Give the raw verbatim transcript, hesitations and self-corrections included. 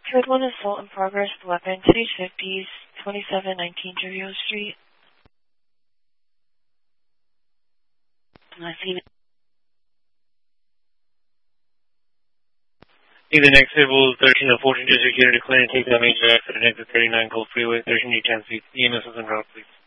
Code one assault in progress with weapon, two fifties, twenty-seven nineteen Trivio Street. I see it. The next civil thirteen of fourteen District here to declare and take that major accident exit thirty-nine Gold Freeway, thirteen ten feet. E M S is en route, please.